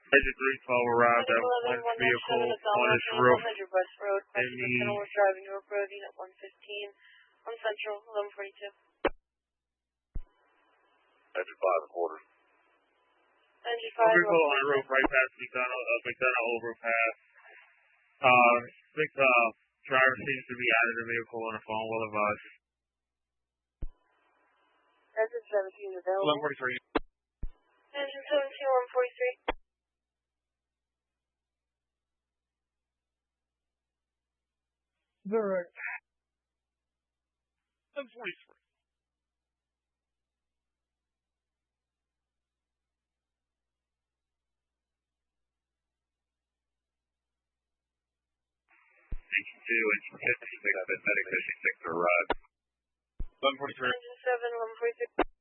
Agent 312 arrived at one vehicle on its roof in the driving York Road, Unit 115 on Central, 1142. Engine 5 quarters. Engine 5. vehicle on the roof right past McDonough overpass. Driver seems to be out of the vehicle on the phone while advised. Engine 17 available. 1143. Engine 17, 143. Direct. 743. Station 2, engine 56, medic mission 6 to arrive. 1143. Engine 7, 1146.